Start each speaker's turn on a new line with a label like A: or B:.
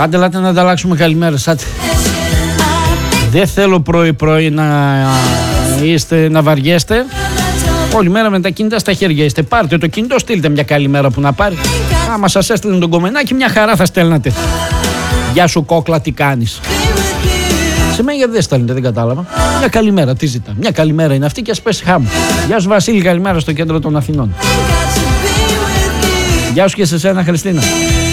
A: Άντε, ελάτε να ανταλλάξουμε καλημέρες. Δεν θέλω πρωί-πρωί να βαριέστε. Όλη μέρα με τα κινητά στα χέρια είστε. Πάρτε το κινητό, στείλτε μια καλημέρα που να πάρει. Άμα σας έστειλε τον κομμενάκι, μια χαρά θα στέλνατε. Γεια σου κόκλα, τι κάνεις? Σε μένα γιατί δεν στέλνετε, δεν κατάλαβα. Μια καλημέρα, τι ζητά? Μια καλημέρα είναι αυτή και ας πέσει χάμου. Γεια σου Βασίλη, καλημέρα στο κέντρο των Αθηνών. Γεια σου και σε σένα Χριστίνα.